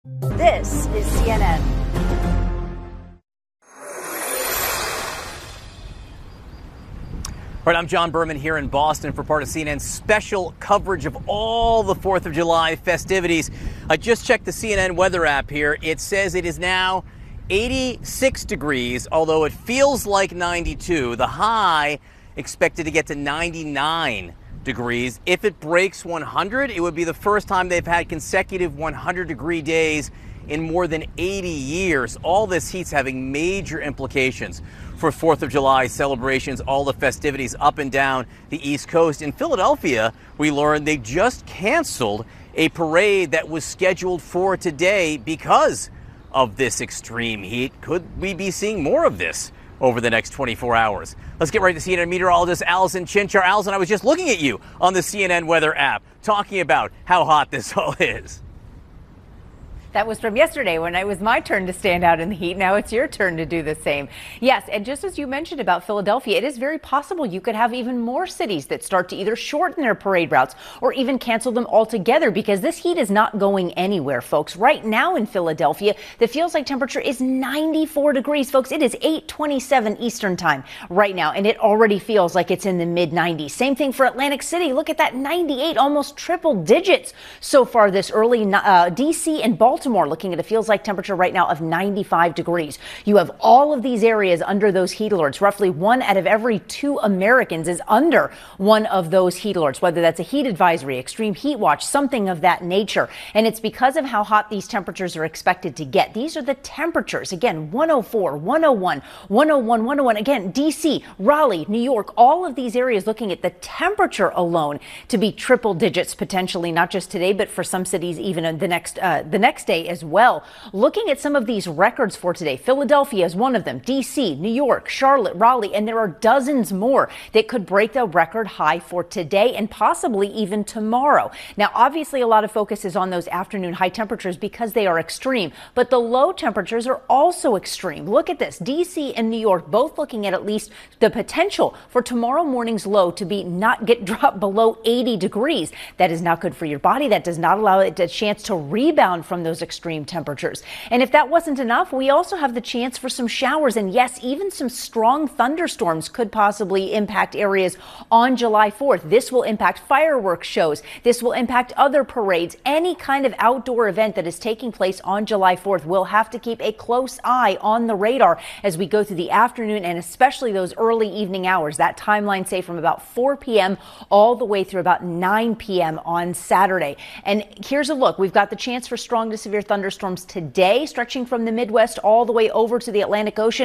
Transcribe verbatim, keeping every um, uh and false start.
This is C N N. All right, I'm John Berman here in Boston for part of C N N's special coverage of all the fourth of July festivities. I just checked the C N N weather app here. It says it is now eighty-six degrees, although it feels like ninety-two. The high expected to get to ninety-nine degrees. If it breaks one hundred, it would be the first time they've had consecutive one hundred degree days in more than eighty years. All this heat's having major implications for fourth of July celebrations, all the festivities up and down the East Coast. In Philadelphia, we learned they just canceled a parade that was scheduled for today because of this extreme heat. Could we be seeing more of this over the next twenty-four hours? Let's get right to C N N meteorologist Allison Chinchar. Allison, I was just looking at you on the C N N weather app talking about how hot this all is. That was from yesterday when it was my turn to stand out in the heat. Now it's your turn to do the same. Yes, and just as you mentioned about Philadelphia, it is very possible you could have even more cities that start to either shorten their parade routes or even cancel them altogether, because this heat is not going anywhere, folks. Right now in Philadelphia, the feels like temperature is ninety-four degrees, folks. It is eight twenty-seven Eastern time right now, and it already feels like it's in the mid nineties. Same thing for Atlantic City. Look at that, ninety-eight, almost triple digits so far this early. Uh, D C and Baltimore Baltimore looking at a feels like temperature right now of ninety-five degrees. You have all of these areas under those heat alerts. Roughly one out of every two Americans is under one of those heat alerts, whether that's a heat advisory, extreme heat watch, something of that nature. And it's because of how hot these temperatures are expected to get. These are the temperatures. Again, one oh four, one oh one, one oh one, one oh one. Again, D C, Raleigh, New York, all of these areas looking at the temperature alone to be triple digits potentially, not just today, but for some cities even the next uh, the next day as well. Looking at some of these records for today, Philadelphia is one of them, D C, New York, Charlotte, Raleigh, and there are dozens more that could break the record high for today and possibly even tomorrow. Now, obviously, a lot of focus is on those afternoon high temperatures because they are extreme, but the low temperatures are also extreme. Look at this, D C and New York both looking at at least the potential for tomorrow morning's low to be not get dropped below eighty degrees. That is not good for your body. That does not allow it a chance to rebound from those extreme temperatures. And if that wasn't enough, we also have the chance for some showers. And yes, even some strong thunderstorms could possibly impact areas on July fourth. This will impact fireworks shows. This will impact other parades. Any kind of outdoor event that is taking place on July fourth will have to keep a close eye on the radar as we go through the afternoon and especially those early evening hours. That timeline, say from about four p m all the way through about nine p m on Saturday. And here's a look. We've got the chance for strong to severe thunderstorms today, stretching from the Midwest all the way over to the Atlantic Ocean.